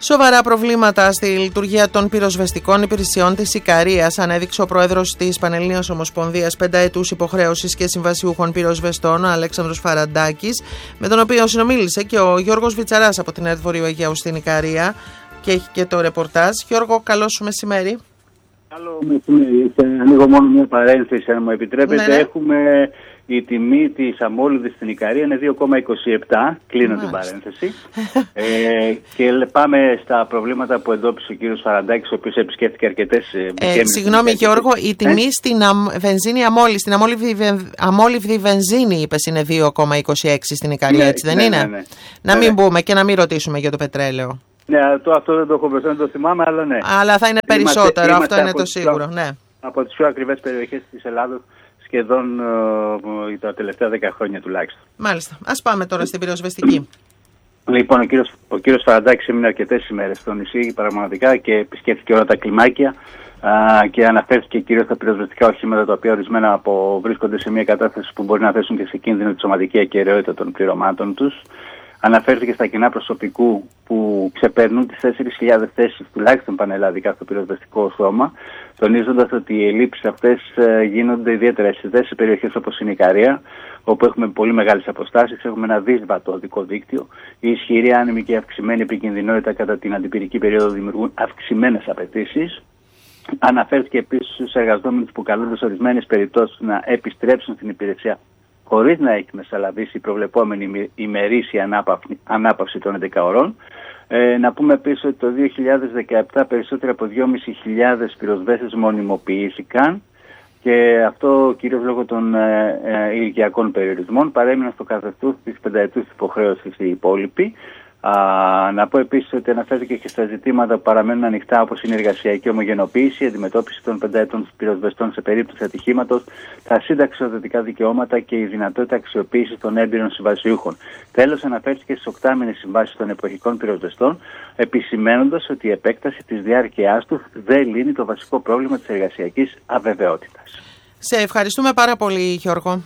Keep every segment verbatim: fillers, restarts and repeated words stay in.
Σοβαρά προβλήματα στη λειτουργία των πυροσβεστικών υπηρεσιών της Ικαρίας ανέδειξε ο πρόεδρος της Πανελλήνιας Ομοσπονδίας Πενταετούς Υποχρέωσης και Συμβασιούχων Πυροσβεστών, ο Αλέξανδρος Φαραντάκης, με τον οποίο συνομίλησε και ο Γιώργος Βιτσαράς από την ΕΡΤ Βορείου Αιγαίου στην Ικαρία και έχει και το ρεπορτάζ. Γιώργο, καλό σου μεσημέρι. Καλό μεσημέρι. Ανοίγω μόνο μια παρένθεση, αν μου επιτρέπετε. Ναι, ναι. Έχουμε η τιμή της αμόλυβδης στην Ικαρία είναι δύο κόμμα είκοσι επτά. Κλείνω την παρένθεση. ε, και πάμε στα προβλήματα που εντόπισε ο κύριος Φαραντάκης, ο οποίος επισκέφθηκε αρκετές. Ε, συγγνώμη, Γιώργο, η τιμή ε? στην αμ, βενζίνη αμόλυ, στην αμόλυβδη, αμόλυβδη βενζίνη, είπες, είναι δύο κόμμα είκοσι έξι στην Ικαρία, ναι, έτσι δεν ναι, είναι? Ναι, ναι. Να μην ναι. μπούμε και να μην ρωτήσουμε για το πετρέλαιο. Ναι, το, αυτό δεν το έχω μπροστά, δεν το θυμάμαι, αλλά ναι. Αλλά θα είναι είμαστε, περισσότερο, είμαστε αυτό είναι το σίγουρο. Πιο, ναι. Από τις πιο ακριβές περιοχές της Ελλάδος, σχεδόν uh, τα τελευταία δέκα χρόνια τουλάχιστον. Μάλιστα. Ας πάμε τώρα στην πυροσβεστική. Λοιπόν, ο κύριος, ο κύριος Φαραντάκης έμεινε αρκετές ημέρες στο νησί πραγματικά και επισκέφθηκε όλα τα κλιμάκια uh, και αναφέρθηκε κυρίως στα πυροσβεστικά οχήματα, τα οποία ορισμένα από βρίσκονται σε μια κατάσταση που μπορεί να θέσουν και σε κίνδυνο τη σωματική ακεραιότητα των πληρωμάτων τους. Αναφέρθηκε στα κοινά προσωπικού που ξεπερνούν τις τέσσερις χιλιάδες θέσεις τουλάχιστον πανελλαδικά στο πυροσβεστικό σώμα, τονίζοντας ότι οι ελλείψεις αυτές γίνονται ιδιαίτερα αισθητές σε περιοχές όπως η Ικαρία, όπου έχουμε πολύ μεγάλες αποστάσεις, έχουμε ένα δύσβατο οδικό δίκτυο, η ισχυρή άνεμη και η αυξημένη επικινδυνότητα κατά την αντιπυρική περίοδο δημιουργούν αυξημένες απαιτήσεις. Αναφέρθηκε επίσης στους εργαζόμενους που καλούνται σε ορισμένες περιπτώσεις να επιστρέψουν στην υπηρεσία χωρίς να έχει μεσαλαβήσει η προβλεπόμενη ημερήσια ανάπαυση, ανάπαυση των έντεκα ωρών. Ε, να πούμε επίσης ότι το δύο χιλιάδες δεκαεπτά περισσότεροι από δυόμισι χιλιάδες πυροσβέστες μονιμοποιήθηκαν και αυτό κυρίως λόγω των ε, ε, ηλικιακών περιορισμών. Παρέμειναν στο καθεστώς της πενταετούς υποχρέωσης οι υπόλοιποι. Α, να πω επίσης ότι αναφέρθηκε και στα ζητήματα που παραμένουν ανοιχτά, όπως είναι η εργασιακή ομογενοποίηση, η αντιμετώπιση των πενταετών πυροσβεστών σε περίπτωση ατυχήματος, τα συνταξιοδοτικά δικαιώματα και η δυνατότητα αξιοποίησης των έμπειρων συμβασιούχων. Τέλος, αναφέρθηκε στις οκτάμηνες συμβάσεις των εποχικών πυροσβεστών, επισημαίνοντας ότι η επέκταση της διάρκειάς τους δεν λύνει το βασικό πρόβλημα της εργασιακής αβεβαιότητας. Σε ευχαριστούμε πάρα πολύ, Γιώργο.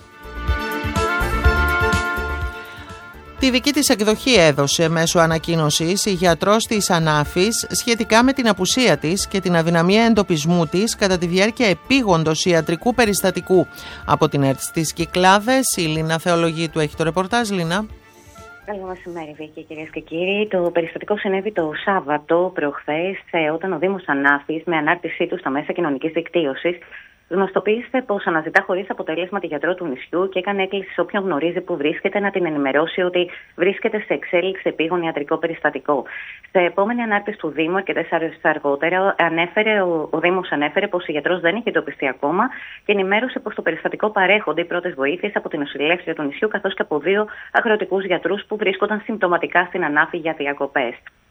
Τη δική της εκδοχή έδωσε μέσω ανακοίνωσης η γιατρός της Ανάφης σχετικά με την απουσία της και την αδυναμία εντοπισμού της κατά τη διάρκεια επίγοντος ιατρικού περιστατικού. Από την ΕΡΤ στις Κυκλάδες, η Λίνα Θεολογίτου έχει το ρεπορτάζ. Λίνα. Καλό μεσημέρι, Βίκη, κυρίες και κύριοι. Το περιστατικό συνέβη το Σάββατο προχθές, όταν ο Δήμος Ανάφης, με ανάρτησή του στα μέσα κοινωνικής δικτύωσης, γνωστοποίησε πως αναζητά χωρίς αποτέλεσμα τη γιατρό του νησιού και έκανε έκκληση σε όποιον γνωρίζει που βρίσκεται να την ενημερώσει ότι βρίσκεται σε εξέλιξη επίγον ιατρικό περιστατικό. Σε επόμενη ανάρτηση του Δήμου, αρκετές ώρες αργότερα, ανέφερε, ο, ο Δήμος ανέφερε πως η γιατρός δεν είχε εντοπιστεί ακόμα και ενημέρωσε πως το περιστατικό παρέχονται οι πρώτες βοήθειες από την νοσηλεύτρια του νησιού καθώς και από δύο αγροτικούς γιατρούς που βρίσκονταν συμπτωματικά στην Ανάφη για διακοπές.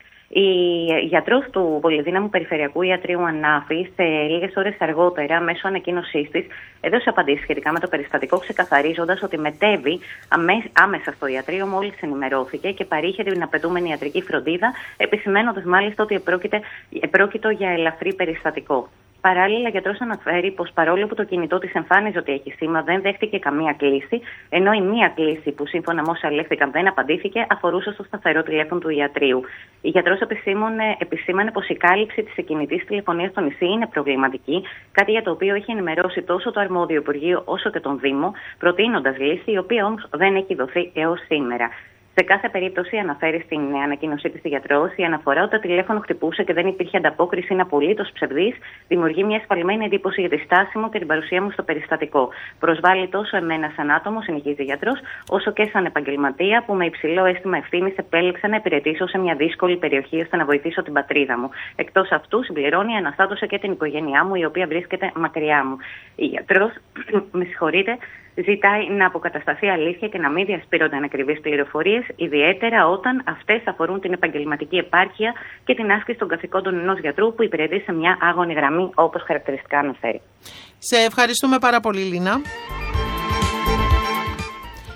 Η γιατρός του Πολυδύναμου Περιφερειακού Ιατρείου Ανάφης, λίγες ώρες αργότερα, μέσω ανακοίνωσής της, έδωσε απαντήσεις σχετικά με το περιστατικό, ξεκαθαρίζοντας ότι μετέβη άμεσα στο ιατρείο μόλις ενημερώθηκε και παρήχε την απαιτούμενη ιατρική φροντίδα, επισημαίνοντας μάλιστα ότι επρόκειτο για ελαφρύ περιστατικό. Παράλληλα, ο γιατρός αναφέρει πως παρόλο που το κινητό της εμφάνιζε ότι έχει σήμα, δεν δέχτηκε καμία κλήση, ενώ η μία κλήση που σύμφωνα με όσα λέχθηκαν δεν απαντήθηκε αφορούσε στο σταθερό τηλέφωνο του ιατρείου. Η γιατρός επισήμανε πως η κάλυψη της εκκινητής τηλεφωνίας στο νησί είναι προβληματική, κάτι για το οποίο έχει ενημερώσει τόσο το αρμόδιο Υπουργείο όσο και τον Δήμο, προτείνοντας λύση, η οποία όμως δεν έχει δοθεί έως σήμερα. Σε κάθε περίπτωση, αναφέρει στην ανακοίνωσή της η γιατρός, η αναφορά ότι το τηλέφωνο χτυπούσε και δεν υπήρχε ανταπόκριση είναι απολύτως ψευδής, δημιουργεί μια εσφαλμένη εντύπωση για τη στάση μου και την παρουσία μου στο περιστατικό. Προσβάλλει τόσο εμένα σαν άτομο, συνεχίζει η γιατρός, όσο και σαν επαγγελματία που με υψηλό αίσθημα ευθύνης επέλεξα να υπηρετήσω σε μια δύσκολη περιοχή ώστε να βοηθήσω την πατρίδα μου. Εκτός αυτού, συμπληρώνει, αναστάτωσε και την οικογένειά μου, η οποία βρίσκεται μακριά μου. Η γιατρός, με συγχωρείτε, ζητάει να αποκατασταθεί αλήθεια και να μην διασπείρονται ανακριβείς πληροφορίες, ιδιαίτερα όταν αυτές αφορούν την επαγγελματική επάρκεια και την άσκηση των καθηκόντων ενός γιατρού που υπηρετεί σε μια άγωνη γραμμή, όπως χαρακτηριστικά αναφέρει. Σε ευχαριστούμε πάρα πολύ, Λίνα.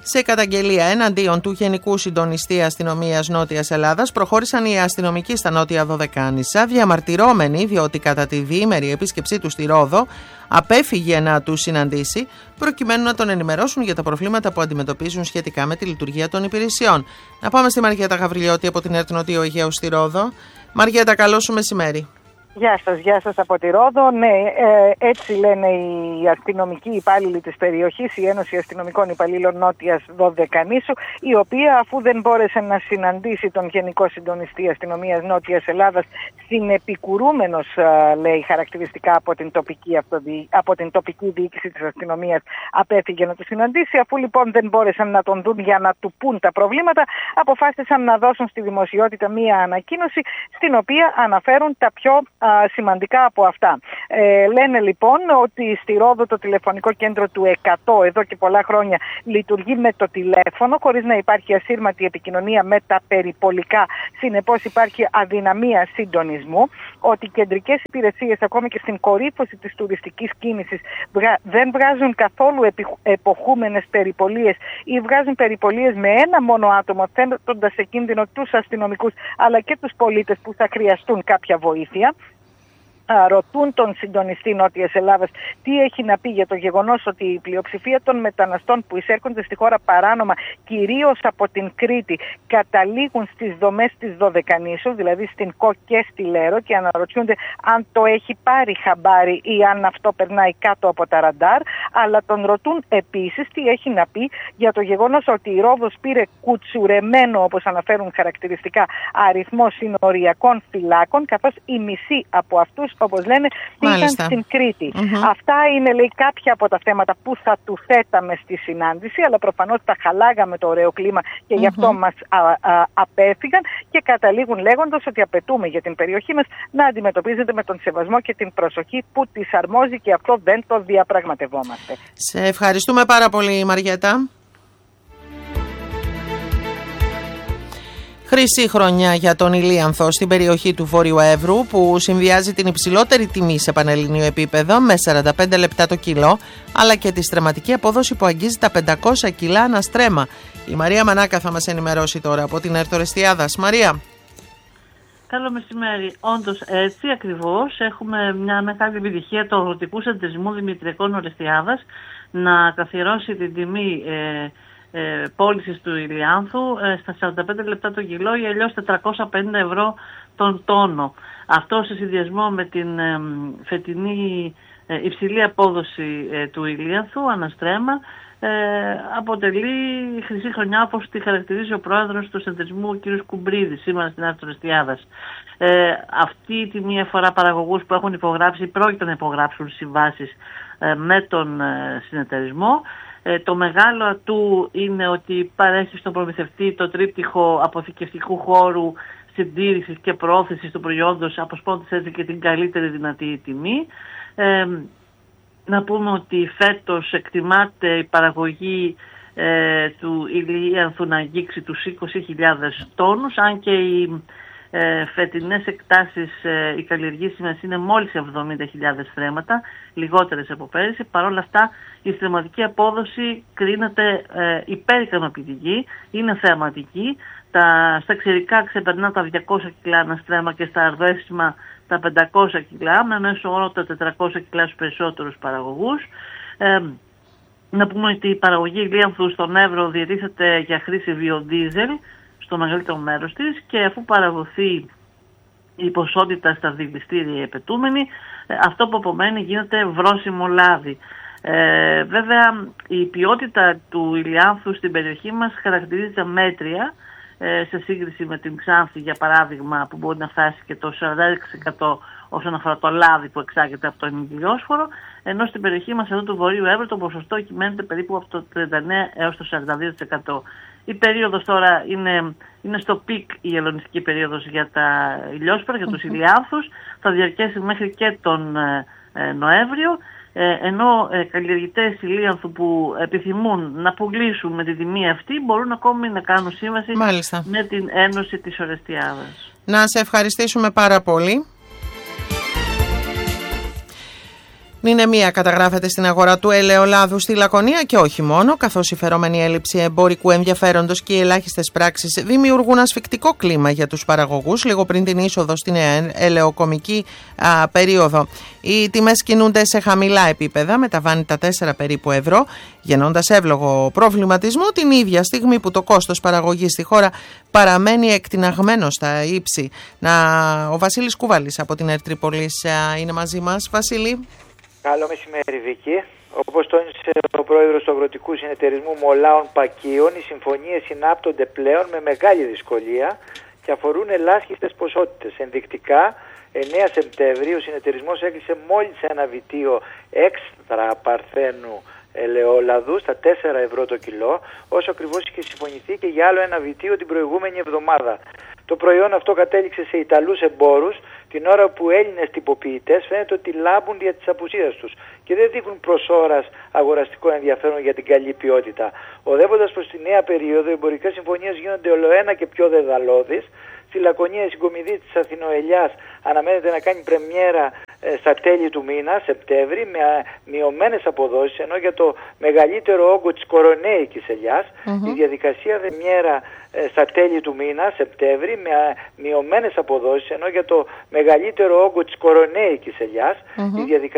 Σε καταγγελία εναντίον του Γενικού Συντονιστή Αστυνομίας Νότιας Ελλάδας προχώρησαν οι αστυνομικοί στα Νότια Δωδεκάνησα, διαμαρτυρόμενοι διότι κατά τη διήμερη επίσκεψή του στη Ρόδο απέφυγε να του συναντήσει, προκειμένου να τον ενημερώσουν για τα προβλήματα που αντιμετωπίζουν σχετικά με τη λειτουργία των υπηρεσιών. Να πάμε στη Μαριέτα Γαβριλιώτη από την ΕΡΤ Νοτιού Αιγαίου στη Ρόδο. Μαριέτα, καλό σου μεσημέρι. Γεια σας, γεια σας από τη Ρόδο. Ναι, ε, έτσι λένε οι αστυνομικοί υπάλληλοι της περιοχής, η Ένωση Αστυνομικών Υπαλλήλων Νότιας Δωδεκανήσου, η οποία αφού δεν μπόρεσε να συναντήσει τον Γενικό Συντονιστή Αστυνομίας Νότιας Ελλάδας, συνεπικουρούμενος, λέει, χαρακτηριστικά από την τοπική, αυτοδι... από την τοπική διοίκηση της αστυνομίας, απέφυγε να το συναντήσει. Αφού λοιπόν δεν μπόρεσαν να τον δουν για να του πούν τα προβλήματα, αποφάσισαν να δώσουν στη δημοσιότητα μία ανακοίνωση, στην οποία αναφέρουν τα πιο σημαντικά από αυτά. Ε, λένε λοιπόν ότι στη Ρόδο το τηλεφωνικό κέντρο του εκατό εδώ και πολλά χρόνια λειτουργεί με το τηλέφωνο χωρίς να υπάρχει ασύρματη επικοινωνία με τα περιπολικά, συνεπώς υπάρχει αδυναμία συντονισμού, ότι οι κεντρικές υπηρεσίες ακόμη και στην κορύφωση της τουριστικής κίνησης δεν βγάζουν καθόλου εποχούμενες περιπολίες ή βγάζουν περιπολίες με ένα μόνο άτομο, θέτοντας σε κίνδυνο τους αστυνομικούς αλλά και τους πολίτες που θα χρειαστούν κάποια βοήθεια. Ρωτούν τον συντονιστή Νότιας Ελλάδας τι έχει να πει για το γεγονός ότι η πλειοψηφία των μεταναστών που εισέρχονται στη χώρα παράνομα, κυρίως από την Κρήτη, καταλήγουν στις δομές της Δωδεκανήσου, δηλαδή στην Κο και στη Λέρο, και αναρωτιούνται αν το έχει πάρει χαμπάρι ή αν αυτό περνάει κάτω από τα ραντάρ. Αλλά τον ρωτούν επίσης τι έχει να πει για το γεγονός ότι η Ρόδος πήρε κουτσουρεμένο, όπως αναφέρουν χαρακτηριστικά, αριθμό συνοριακών φυλάκων, καθώς η μισή από αυτούς, όπως λένε, πήγαν στην Κρήτη. Mm-hmm. Αυτά είναι, λέει, κάποια από τα θέματα που θα του θέταμε στη συνάντηση, αλλά προφανώς τα χαλάγαμε το ωραίο κλίμα και γι' αυτό mm-hmm. μας α, α, απέφυγαν, και καταλήγουν λέγοντας ότι απαιτούμε για την περιοχή μας να αντιμετωπίζεται με τον σεβασμό και την προσοχή που της αρμόζει, και αυτό δεν το διαπραγματευόμαστε. Σε ευχαριστούμε πάρα πολύ, Μαριέτα. Χρυσή χρονιά για τον ηλίανθο στην περιοχή του Βόρειου Εύρου, που συνδυάζει την υψηλότερη τιμή σε πανελληνίο επίπεδο με σαράντα πέντε λεπτά το κιλό, αλλά και τη στρεματική απόδοση που αγγίζει τα πεντακόσια κιλά ανά στρέμμα. Η Μαρία Μανάκα θα μας ενημερώσει τώρα από την ΕΡΤ Ορεστιάδας. Μαρία. Καλό μεσημέρι. Όντως έτσι ακριβώς έχουμε μια μεγάλη επιτυχία του αγροτικού συνεταιρισμού Δημητριακών Ορεστιάδας να καθιερώσει την τιμή ε, Ε, πώλησης του ηλιάνθου ε, στα σαράντα πέντε λεπτά το κιλό ή αλλιώς τετρακόσια πενήντα ευρώ τον τόνο. Αυτό σε συνδυασμό με την ε, φετινή ε, υψηλή απόδοση ε, του ηλιάνθου αναστρέμμα ε, αποτελεί χρυσή χρονιά, όπως τη χαρακτηρίζει ο πρόεδρος του συνεταιρισμού, ο κ. Κουμπρίδη, σήμερα στην ΕΡΤ Ορεστιάδας. Ε, αυτή τη μία φορά παραγωγούς που έχουν υπογράψει, πρόκειται να υπογράψουν συμβάσεις ε, με τον ε, συνεταιρισμό. Ε, το μεγάλο ατού είναι ότι παρέχει στον προμηθευτή το τρίπτυχο αποθηκευτικού χώρου, συντήρησης και προώθησης του προϊόντος, αποσπώντας έτσι και την καλύτερη δυνατή τιμή. Ε, να πούμε ότι φέτος εκτιμάται η παραγωγή ε, του ηλίανθου να αγγίξει τους είκοσι χιλιάδες τόνους, αν και οι ε, φετινές εκτάσεις ε, οι καλλιεργήσιμες είναι μόλις εβδομήντα χιλιάδες στρέμματα, λιγότερες από πέρυσι. Παρ' όλα αυτά η στρεματική απόδοση κρίνεται ε, υπερικανοποιητική, είναι θεαματική. Τα, στα ξηρικά ξεπερνά τα διακόσια κιλά ένα στρέμμα και στα αρδέσιμα τα πεντακόσια κιλά, με μέσο όρο τα τετρακόσια κιλά στους περισσότερους παραγωγούς. Ε, να πούμε ότι η παραγωγή ηλίανθου στον Εύρο διατίθεται για χρήση βιοδίζελ στο μεγαλύτερο μέρος της, και αφού παραδοθεί η ποσότητα στα δηληστήρια επαιτούμενη, αυτό που απομένει γίνεται βρώσιμο λάδι. Ε, βέβαια η ποιότητα του ηλιάνθου στην περιοχή μας χαρακτηρίζεται μέτρια ε, σε σύγκριση με την Ξάνθη, για παράδειγμα, που μπορεί να φτάσει και το σαράντα έξι τοις εκατό όσον αφορά το λάδι που εξάγεται από τον ηλιόσφορο, ενώ στην περιοχή μας εδώ του Βορείου Εύρου το ποσοστό κυμαίνεται περίπου από το τριάντα εννέα έως το σαράντα δύο τοις εκατό. Η περίοδος τώρα είναι, είναι στο πικ, η ελληνιστική περίοδος για τα ηλιόσφαιρα, για τους ηλιάνθους. Θα διαρκέσει μέχρι και τον ε, ε, Νοέμβριο, ε, ενώ ε, καλλιεργητές ηλίανθου που επιθυμούν να πουλήσουν με τη τιμή αυτή μπορούν ακόμη να κάνουν σύμβαση Μάλιστα. με την Ένωση της Ορεστιάδας. Να σε ευχαριστήσουμε πάρα πολύ. Πνινεμία καταγράφεται στην αγορά του ελαιολάδου στη Λακωνία και όχι μόνο, καθώς η φερόμενη έλλειψη εμπορικού ενδιαφέροντος και οι ελάχιστες πράξεις δημιουργούν ασφικτικό κλίμα για τους παραγωγούς λίγο πριν την είσοδο στην ελαιοκομική α, περίοδο. Οι τιμές κινούνται σε χαμηλά επίπεδα, μεταβάνει τα τέσσερα περίπου ευρώ, γεννώντας εύλογο προβληματισμό την ίδια στιγμή που το κόστος παραγωγής στη χώρα παραμένει εκτιναγμένο στα ύψη. Να, ο Βασίλης Κουβάλης από την Ερτρίπολης είναι μαζί μας. Βασίλη. Καλό μεσημέρι, Βίκη. Όπως τόνισε ο πρόεδρος του Αγροτικού Συνεταιρισμού Μολάων Πακίων, οι συμφωνίες συνάπτονται πλέον με μεγάλη δυσκολία και αφορούν ελάχιστες ποσότητες. Ενδεικτικά, εννέα Σεπτεμβρίου ο συνεταιρισμός έκλεισε μόλις ένα βιτίο έξτρα παρθένου ελαιόλαδου στα τέσσερα ευρώ το κιλό, όσο ακριβώς είχε συμφωνηθεί και για άλλο ένα βιτίο την προηγούμενη εβδομάδα. Το προϊόν αυτό κατέληξε σε Ιταλούς εμπόρους την ώρα που Έλληνες τυποποιητές φαίνεται ότι λάμπουν δια της απουσίας τους και δεν δείχνουν προς ώρας αγοραστικό ενδιαφέρον για την καλή ποιότητα. Οδεύοντας προς τη νέα περίοδο, οι εμπορικές συμφωνίες γίνονται ολοένα και πιο δεδαλώδεις. Στη Λακωνία η συγκομιδή της Αθηνοελιάς αναμένεται να κάνει πρεμιέρα ε, στα τέλη του μήνα, Σεπτέμβρη, με μειωμένες αποδόσεις, ενώ για το μεγαλύτερο όγκο της κορονέικης ελιάς mm-hmm. η διαδικασία πρεμιέρα ε, στα τέλη του μήνα, Σεπτέμβρη, με μειωμένες αποδόσεις, ενώ για το μεγαλύτερο όγκο της κορονέικης ελιάς mm-hmm. η διαδικασία